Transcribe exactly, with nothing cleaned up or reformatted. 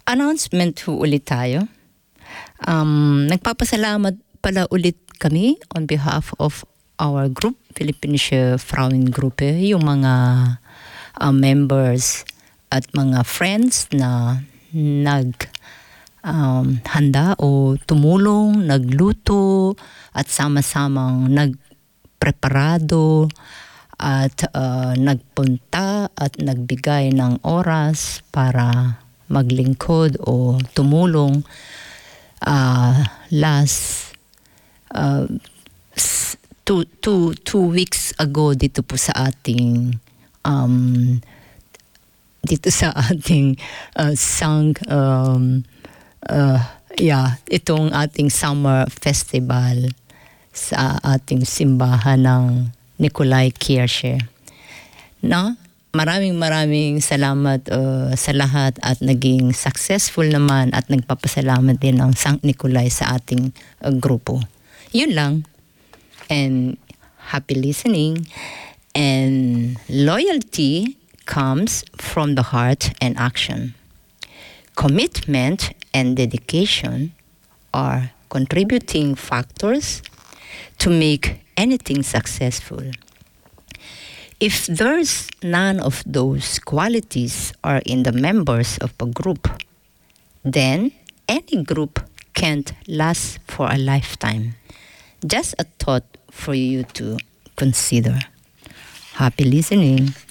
announcement ho ulit tayo. Um, nagpapasalamat pala ulit kami on behalf of our group, Philippinische Frauengruppe, yung mga uh, members at mga friends na nag um, handa o tumulong, nagluto at sama-samang nagpreparado at uh, nagpunta at nagbigay ng oras para maglingkod o tumulong uh, last uh, two, two, two weeks ago dito po sa ating um, dito sa ating uh, sang um, uh, yeah, itong ating summer festival sa ating simbahan ng Nikolai Kirche. No? Maraming maraming salamat uh, sa lahat at naging successful naman at nagpapasalamat din ang Sankt Nikolai sa ating uh, grupo. Yun lang. And happy listening. And loyalty comes from the heart and action. Commitment and dedication are contributing factors to make anything successful. If there's none of those qualities are in the members of a group, then any group can't last for a lifetime. Just a thought for you to consider. Happy listening.